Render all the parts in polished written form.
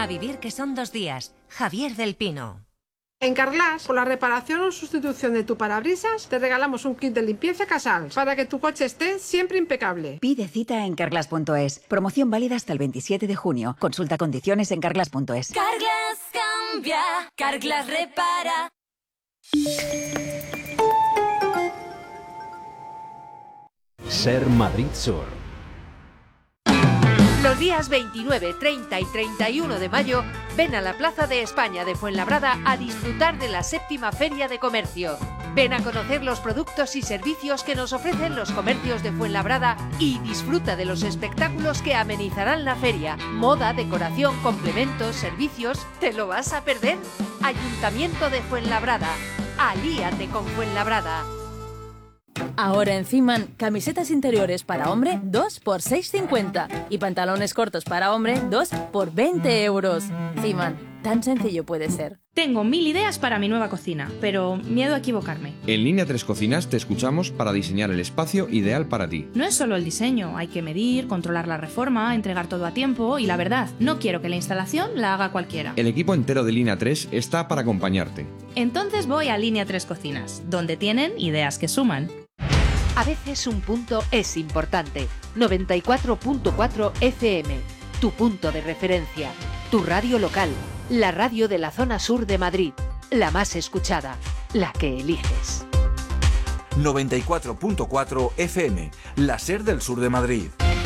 vivir que son 2 días. Javier del Pino. En Carglass, por la reparación o sustitución de tu parabrisas, te regalamos un kit de limpieza Casals para que tu coche esté siempre impecable. Pide cita en carglass.es. Promoción válida hasta el 27 de junio. Consulta condiciones en carglass.es. Carglass cambia, Carglass repara. Ser Madrid Sur. Los días 29, 30 y 31 de mayo, ven a la Plaza de España de Fuenlabrada a disfrutar de la 7ª Feria de Comercio. Ven a conocer los productos y servicios que nos ofrecen los comercios de Fuenlabrada y disfruta de los espectáculos que amenizarán la feria. Moda, decoración, complementos, servicios. ¿Te lo vas a perder? Ayuntamiento de Fuenlabrada. Alíate con Fuenlabrada. Ahora en Ciman, camisetas interiores para hombre 2 por 6,50 y pantalones cortos para hombre 2 por 20 euros. Ciman, tan sencillo puede ser. Tengo 1000 ideas para mi nueva cocina, pero miedo a equivocarme. En Línea 3 Cocinas te escuchamos para diseñar el espacio ideal para ti. No es solo el diseño, hay que medir, controlar la reforma, entregar todo a tiempo y la verdad, no quiero que la instalación la haga cualquiera. El equipo entero de Línea 3 está para acompañarte. Entonces voy a Línea 3 Cocinas, donde tienen ideas que suman. A veces un punto es importante. 94.4 FM, tu punto de referencia, tu radio local, la radio de la zona sur de Madrid, la más escuchada, la que eliges. 94.4 FM, la SER del sur de Madrid.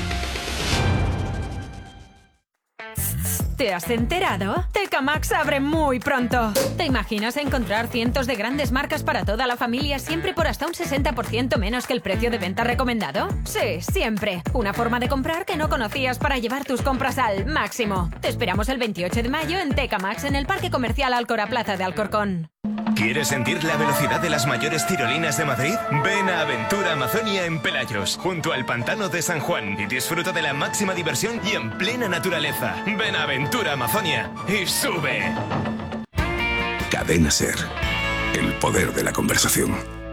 ¿Te has enterado? TK Maxx abre muy pronto. ¿Te imaginas encontrar cientos de grandes marcas para toda la familia siempre por hasta un 60% menos que el precio de venta recomendado? Sí, siempre. Una forma de comprar que no conocías para llevar tus compras al máximo. Te esperamos el 28 de mayo en TK Maxx en el Parque Comercial Alcora Plaza de Alcorcón. ¿Quieres sentir la velocidad de las mayores tirolinas de Madrid? Ven a Aventura Amazonia en Pelayos, junto al Pantano de San Juan, y disfruta de la máxima diversión y en plena naturaleza. Ven a Aventura Amazonia y sube. Cadena SER, el poder de la conversación.